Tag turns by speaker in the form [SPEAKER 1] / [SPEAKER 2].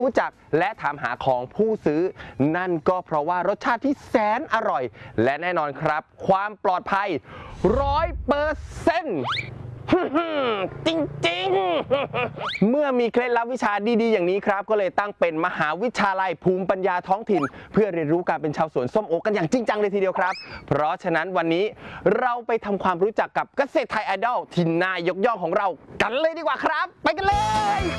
[SPEAKER 1] รู้จักและถามหาของผู้ซื้อนั่นก็เพราะว่ารสชาติที่แสนอร่อยและแน่นอนครับความปลอดภัย100%จริงๆเมื่อมีเคล็ดลับวิชาดีๆอย่างนี้ครับก็เลยตั้งเป็นมหาวิทยาลัยภูมิปัญญาท้องถิ่นเพื่อเรียนรู้การเป็นชาวสวนส้มโอกันอย่างจริงจังเลยทีเดียวครับเพราะฉะนั้นวันนี้เราไปทำความรู้จักกับเกษตรไทยไอดอลที่น่ายกย่องของเรากันเลยดีกว่าครับไปกันเลย